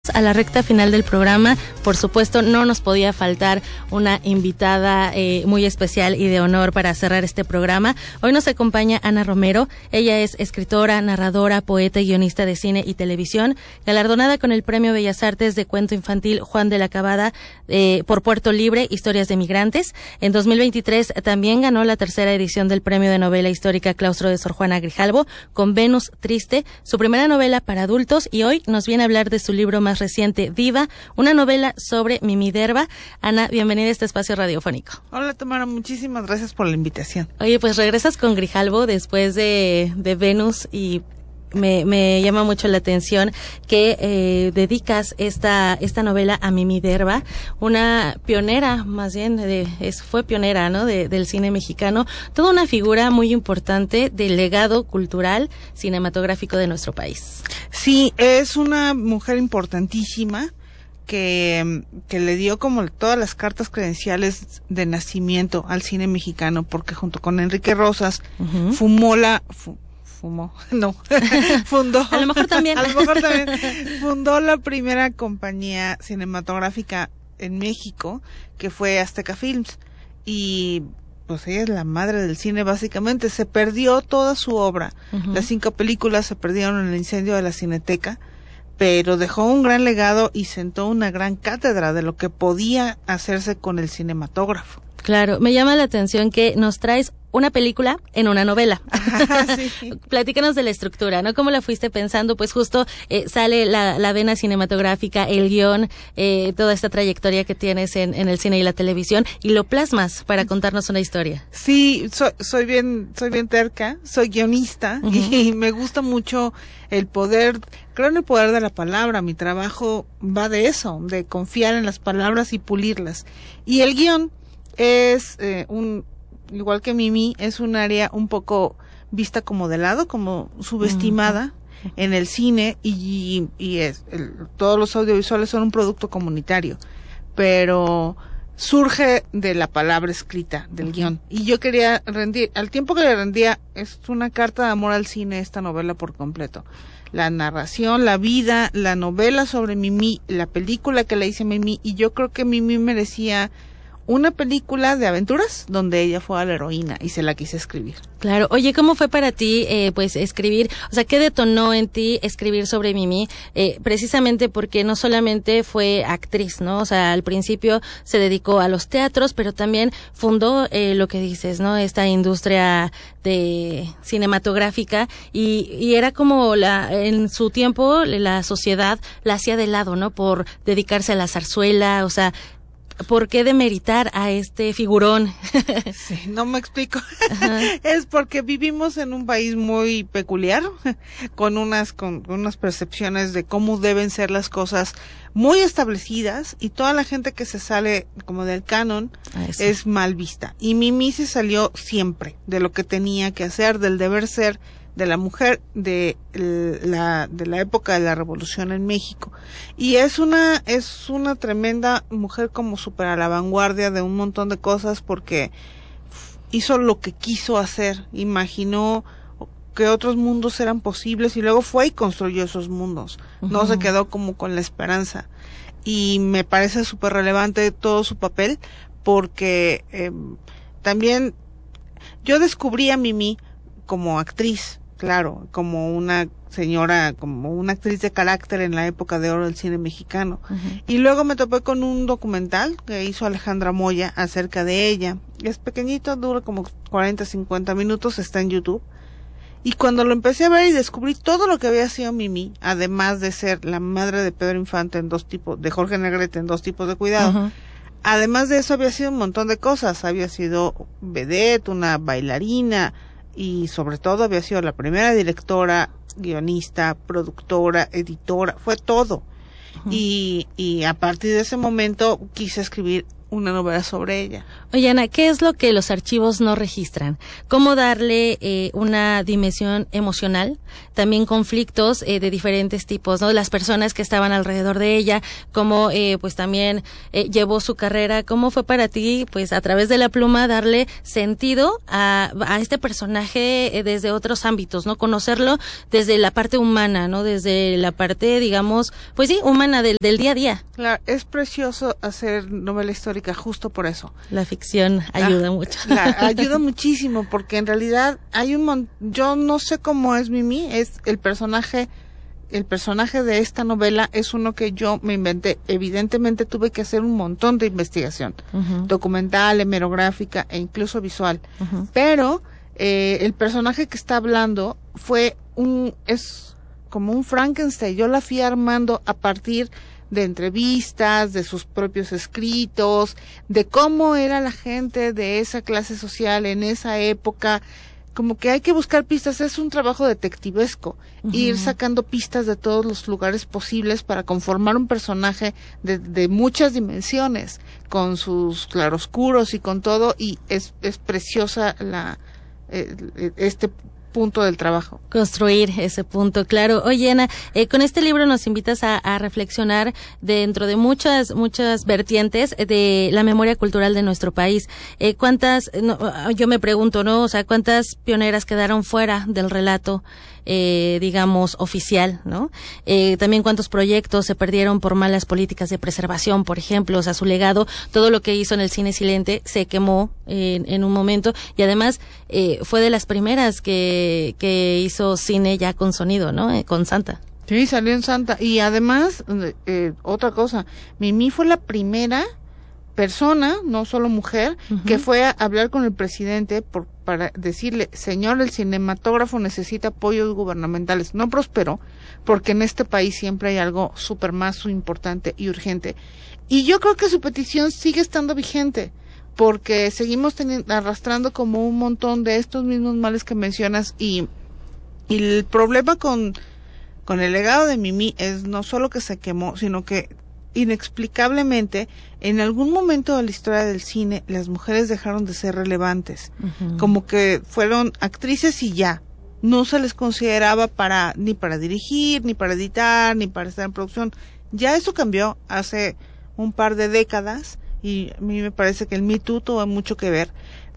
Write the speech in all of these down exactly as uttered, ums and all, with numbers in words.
llegamos a la recta final del programa. Por supuesto, no nos podía faltar una invitada eh, muy especial y de honor para cerrar este programa. Hoy nos acompaña Ana Romero. Ella es escritora, narradora, poeta y guionista de cine y televisión, galardonada con el Premio Bellas Artes de Cuento Infantil Juan de la Cabada eh, por Puerto Libre, Historias de Migrantes. En dos mil veintitrés también ganó la tercera edición del Premio de Novela Histórica Claustro de Sor Juana Grijalvo con Venus Triste, su primera novela para adultos, y hoy nos viene a hablar de su libro más reciente, Diva, una novela sobre Mimi Derba. Ana, bienvenida a este espacio radiofónico. Hola, Tamara, muchísimas gracias por la invitación. Oye, pues regresas con Grijalvo después de, de Venus y me, me llama mucho la atención que eh, dedicas esta esta novela a Mimi Derba, una pionera, más bien, de, es, fue pionera, ¿no?, de, del cine mexicano, toda una figura muy importante del legado cultural cinematográfico de nuestro país. Sí, es una mujer importantísima que, que le dio como todas las cartas credenciales de nacimiento al cine mexicano, porque junto con Enrique Rosas uh-huh. fumó la... Fu, fumó, no, fundó... a lo mejor también. a lo mejor también. Fundó la primera compañía cinematográfica en México, que fue Azteca Films, y pues ella es la madre del cine básicamente. Se perdió toda su obra. Uh-huh. Las cinco películas se perdieron en el incendio de la Cineteca, pero dejó un gran legado y sentó una gran cátedra de lo que podía hacerse con el cinematógrafo. Claro, me llama la atención que nos traes una película en una novela. Sí. Platícanos de la estructura, ¿no? ¿Cómo la fuiste pensando? Pues justo eh, sale la, la vena cinematográfica, el guión, eh, toda esta trayectoria que tienes en, en el cine y la televisión, y lo plasmas para contarnos una historia. Sí, soy, soy bien, soy bien terca, soy guionista, uh-huh. y me gusta mucho el poder, creo en el poder de la palabra. Mi trabajo va de eso, de confiar en las palabras y pulirlas. Y el guión es eh, un, igual que Mimi, es un área un poco vista como de lado, como subestimada uh-huh. en el cine, y, y es el, todos los audiovisuales son un producto comunitario, pero surge de la palabra escrita, del uh-huh. guión. Y yo quería rendir, al tiempo que le rendía, es una carta de amor al cine esta novela por completo. La narración, la vida, la novela sobre Mimi, la película que le hice a Mimi, y yo creo que Mimi merecía una película de aventuras donde ella fue la heroína, y se la quise escribir. Claro. Oye, ¿cómo fue para ti, eh, pues, escribir? O sea, ¿qué detonó en ti escribir sobre Mimi? Eh, precisamente porque no solamente fue actriz, ¿no? O sea, al principio se dedicó a los teatros, pero también fundó eh, lo que dices, ¿no? Esta industria de cinematográfica, y, y era como la, en su tiempo, la sociedad la hacía de lado, ¿no? Por dedicarse a la zarzuela, o sea, ¿por qué demeritar a este figurón? Sí, no me explico. Es porque vivimos en un país muy peculiar, con unas con unas percepciones de cómo deben ser las cosas muy establecidas, y toda la gente que se sale como del canon es mal vista. Y Mimi se salió siempre de lo que tenía que hacer, del deber ser de la mujer de la de la época de la Revolución en México. Y es una es una tremenda mujer, como súper a la vanguardia de un montón de cosas, porque hizo lo que quiso hacer, imaginó que otros mundos eran posibles, y luego fue y construyó esos mundos. Uh-huh. No se quedó como con la esperanza. Y me parece súper relevante todo su papel, porque eh, también yo descubrí a Mimi como actriz, claro, como una señora, como una actriz de carácter en la época de oro del cine mexicano. Uh-huh. Y luego me topé con un documental que hizo Alejandra Moya acerca de ella. Es pequeñito, dura como cuarenta, cincuenta minutos, está en YouTube. Y cuando lo empecé a ver y descubrí todo lo que había sido Mimi, además de ser la madre de Pedro Infante en dos tipos, de Jorge Negrete en Dos tipos de cuidado, uh-huh. además de eso había sido un montón de cosas. Había sido vedette, una bailarina, y sobre todo había sido la primera directora, guionista, productora, editora, fue todo. Uh-huh. Y, y a partir de ese momento quise escribir una novela sobre ella. Oye, Ana, ¿qué es lo que los archivos no registran? ¿Cómo darle eh, una dimensión emocional? También conflictos eh, de diferentes tipos, ¿no? Las personas que estaban alrededor de ella, cómo eh, pues también eh, llevó su carrera. ¿Cómo fue para ti, pues a través de la pluma, darle sentido a, a este personaje eh, desde otros ámbitos, ¿no? Conocerlo desde la parte humana, ¿no? Desde la parte, digamos, pues sí, humana del, del día a día. Claro, es precioso hacer novela histórica justo por eso. La ficción ayuda ah, mucho. La, ayuda muchísimo porque en realidad hay un mon- yo no sé cómo es Mimi, es el personaje el personaje de esta novela es uno que yo me inventé. Evidentemente tuve que hacer un montón de investigación, uh-huh. documental, hemerográfica e incluso visual. Uh-huh. Pero eh, el personaje que está hablando fue un es como un Frankenstein. Yo la fui armando a partir de entrevistas, de sus propios escritos, de cómo era la gente de esa clase social en esa época. Como que hay que buscar pistas, es un trabajo detectivesco, uh-huh. ir sacando pistas de todos los lugares posibles para conformar un personaje de, de muchas dimensiones, con sus claroscuros y con todo, y es, es preciosa la eh, este punto del trabajo. Construir ese punto, claro. Oye, Ana, eh, con este libro nos invitas a, a reflexionar dentro de muchas, muchas vertientes de la memoria cultural de nuestro país. Eh, ¿Cuántas, no, yo me pregunto, ¿no? O sea, ¿cuántas pioneras quedaron fuera del relato, eh, digamos, oficial, ¿no? Eh, también cuántos proyectos se perdieron por malas políticas de preservación, por ejemplo. O sea, su legado, todo lo que hizo en el cine silente se quemó eh, en, en un momento, y además eh, fue de las primeras que que hizo cine ya con sonido, ¿no? Eh, con Santa. Sí, salió en Santa. Y además, eh, otra cosa, Mimi fue la primera persona, no solo mujer, uh-huh. que fue a hablar con el presidente por, para decirle, señor, el cinematógrafo necesita apoyos gubernamentales. No prosperó, porque en este país siempre hay algo súper más importante y urgente. Y yo creo que su petición sigue estando vigente, porque seguimos teniendo, arrastrando como un montón de estos mismos males que mencionas, y, y el problema con, con el legado de Mimi es no solo que se quemó, sino que inexplicablemente en algún momento de la historia del cine las mujeres dejaron de ser relevantes, uh-huh. como que fueron actrices y ya, no se les consideraba para ni para dirigir, ni para editar, ni para estar en producción. Ya eso cambió hace un par de décadas, y a mí me parece que el Me Too tuvo mucho que ver,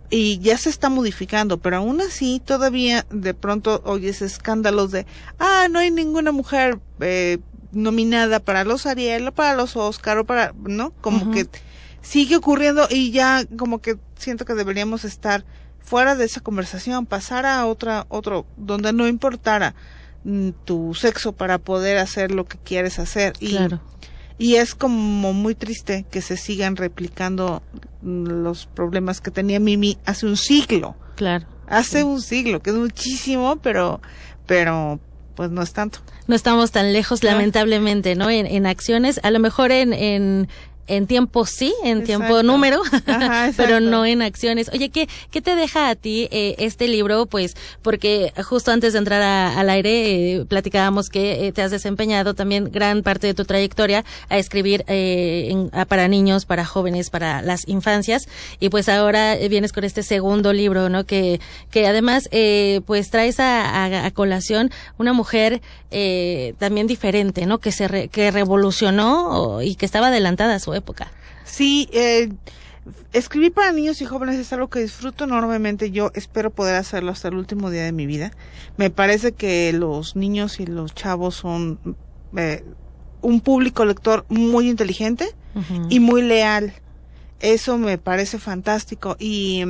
y ya se está modificando, pero aún así todavía de pronto oyes escándalos de, ah, no hay ninguna mujer eh, nominada para los Ariel o para los Oscar o para, ¿no? Como uh-huh. que sigue ocurriendo, y ya como que siento que deberíamos estar fuera de esa conversación, pasar a otra, otro, donde no importara mm, tu sexo para poder hacer lo que quieres hacer. Y, claro. Y es como muy triste que se sigan replicando los problemas que tenía Mimi hace un siglo. Claro. Hace sí. un siglo, que es muchísimo, pero, pero, pues no es tanto. No estamos tan lejos, claro. lamentablemente, ¿no? En, en acciones, a lo mejor en, en, en tiempo sí, en exacto. tiempo número, Ajá, pero no en acciones. Oye, ¿qué, qué te deja a ti eh, este libro? Pues, porque justo antes de entrar a, al aire, eh, platicábamos que eh, te has desempeñado también gran parte de tu trayectoria a escribir eh, en, a, para niños, para jóvenes, para las infancias, y pues ahora eh, vienes con este segundo libro, ¿no? Que, que además, eh, pues traes a, a, a colación una mujer eh, también diferente, ¿no? Que se re, que revolucionó y que estaba adelantada a su época. Sí, eh, escribir para niños y jóvenes es algo que disfruto enormemente. Yo espero poder hacerlo hasta el último día de mi vida. Me parece que los niños y los chavos son eh, un público lector muy inteligente uh-huh. y muy leal. Eso me parece fantástico, y,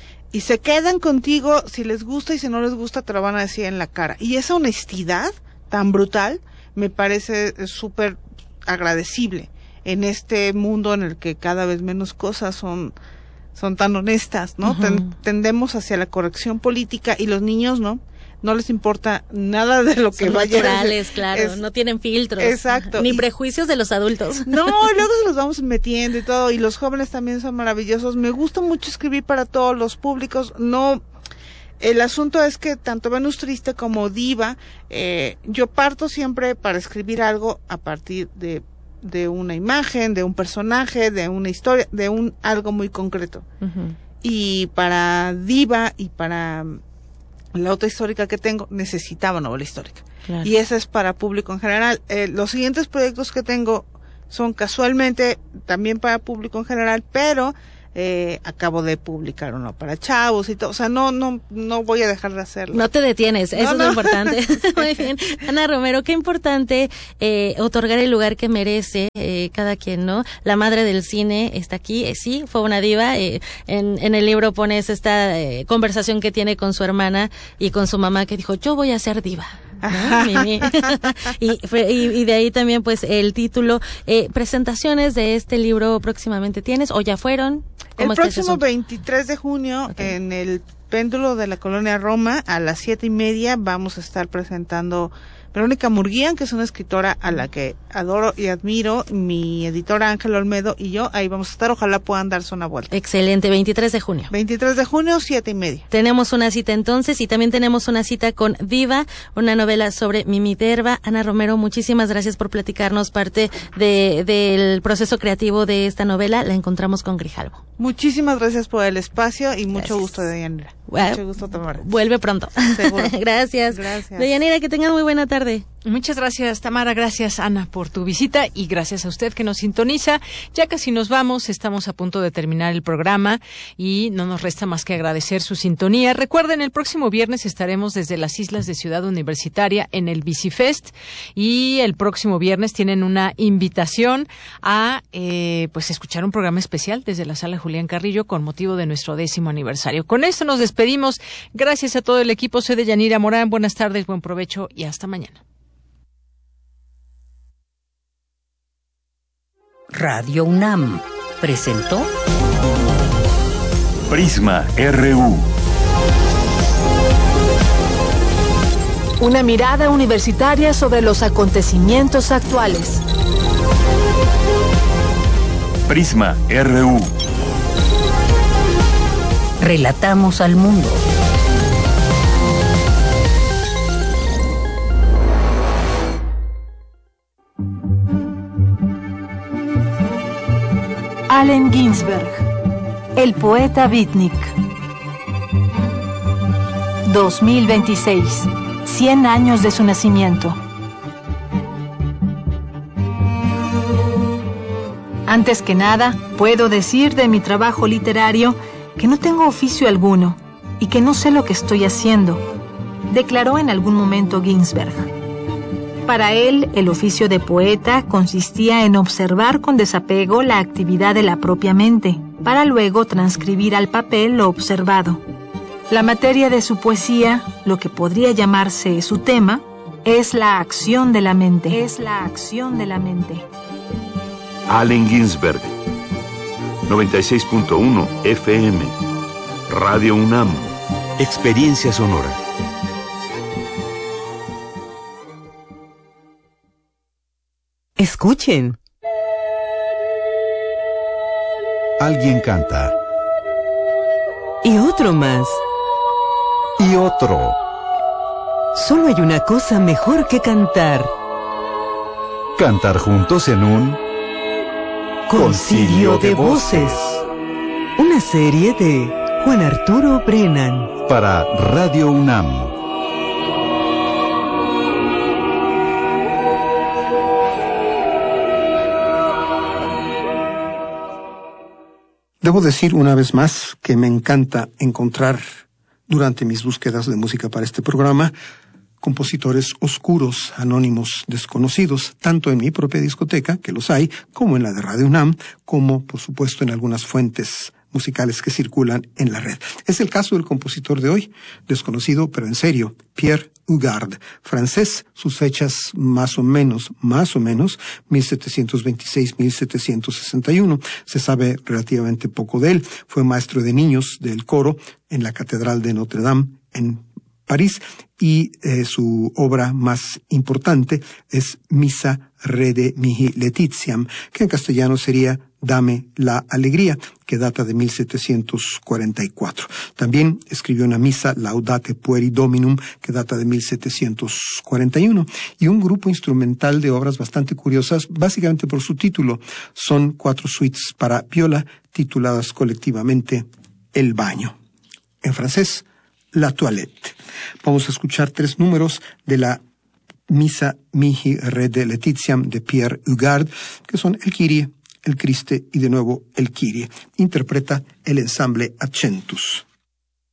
y se quedan contigo si les gusta, y si no les gusta te lo van a decir en la cara. Y esa honestidad tan brutal me parece súper agradecible en este mundo en el que cada vez menos cosas son son tan honestas, ¿no? Uh-huh. Ten, tendemos hacia la corrección política, y los niños no, no les importa nada de lo que son vaya naturales, claro, es, no tienen filtros. Exacto. Ni y, prejuicios de los adultos. No, luego se los vamos metiendo y todo, y los jóvenes también son maravillosos. Me gusta mucho escribir para todos los públicos. No, el asunto es que tanto Venus Triste como Diva, eh, yo parto siempre para escribir algo a partir de de una imagen, de un personaje, de una historia, de un algo muy concreto. Uh-huh. Y para Diva y para la otra histórica que tengo, necesitaba novela histórica. Claro. Y esa es para público en general. Eh, los siguientes proyectos que tengo son casualmente también para público en general, pero eh, acabo de publicar uno para chavos y todo. O sea, no, no, no voy a dejar de hacerlo. No te detienes, eso no, es no. lo importante. Muy bien. Ana Romero, qué importante eh, otorgar el lugar que merece eh, cada quien, ¿no? La madre del cine está aquí, eh, sí, fue una diva. Eh, en, en el libro pones esta eh, conversación que tiene con su hermana y con su mamá que dijo, yo voy a ser diva. ¿No? Mimi. y, y, y de ahí también pues el título. Eh, presentaciones de este libro próximamente tienes o ya fueron. El próximo veintitrés de junio okay. en el Péndulo de la Colonia Roma a las siete y media vamos a estar presentando Verónica Murguía, que es una escritora a la que adoro y admiro, mi editora Ángela Olmedo y yo, ahí vamos a estar, ojalá puedan darse una vuelta. Excelente, veintitrés de junio. veintitrés de junio, siete y media. Tenemos una cita entonces y también tenemos una cita con Diva, una novela sobre Mimi Derva. Ana Romero, muchísimas gracias por platicarnos parte de del proceso creativo de esta novela. La encontramos con Grijalvo. Muchísimas gracias por el espacio y mucho gracias. gusto, Deyanira. Wow. Mucho gusto, Tamara. Vuelve pronto. Seguro. Gracias. Gracias. Deyanira, que tengan muy buena tarde. Muchas gracias, Tamara. Gracias, Ana, por tu visita y gracias a usted que nos sintoniza. Ya casi nos vamos, estamos a punto de terminar el programa y no nos resta más que agradecer su sintonía. Recuerden, el próximo viernes estaremos desde las islas de Ciudad Universitaria en el Bicifest y el próximo viernes tienen una invitación a eh, pues escuchar un programa especial desde la Sala Julián Carrillo con motivo de nuestro décimo aniversario. Con esto nos despedimos. Gracias a todo el equipo. Soy Deyanira Morán. Buenas tardes, buen provecho y hasta mañana. Radio UNAM presentó Prisma R U. Una mirada universitaria sobre los acontecimientos actuales. Prisma R U. Relatamos al mundo. Allen Ginsberg, el poeta beatnik. dos mil veintiséis, cien años de su nacimiento. Antes que nada, puedo decir de mi trabajo literario que no tengo oficio alguno y que no sé lo que estoy haciendo, declaró en algún momento Ginsberg. Para él, el oficio de poeta consistía en observar con desapego la actividad de la propia mente, para luego transcribir al papel lo observado. La materia de su poesía, lo que podría llamarse su tema, es la acción de la mente. Es la acción de la mente. Allen Ginsberg, noventa y seis punto uno F M, Radio UNAM, Experiencia Sonora. Escuchen. Alguien canta. Y otro más. Y otro. Solo hay una cosa mejor que cantar. Cantar juntos en un Concilio de Voces. Una serie de Juan Arturo Brennan. Para Radio UNAM. Debo decir una vez más que me encanta encontrar, durante mis búsquedas de música para este programa, compositores oscuros, anónimos, desconocidos, tanto en mi propia discoteca, que los hay, como en la de Radio UNAM, como, por supuesto, en algunas fuentes musicales que circulan en la red. Es el caso del compositor de hoy, desconocido, pero en serio, Pierre Hugard, francés, sus fechas más o menos, más o menos, mil setecientos veintiséis a mil setecientos sesenta y uno. Se sabe relativamente poco de él. Fue maestro de niños del coro en la Catedral de Notre Dame en París, y eh, su obra más importante es Missa Rede Mihi Letitiam, que en castellano sería Dame la Alegría, que data de mil setecientos cuarenta y cuatro. También escribió una misa, Laudate Pueri Dominum, que data de mil setecientos cuarenta y uno, y un grupo instrumental de obras bastante curiosas, básicamente por su título. Son cuatro suites para viola, tituladas colectivamente El Baño. En francés, La Toilette. Vamos a escuchar tres números de la Missa Mihi Rede Letitiam de Pierre Hugard, que son el Kyrie, el Christe y de nuevo el Kyrie. Interpreta el ensamble Accentus.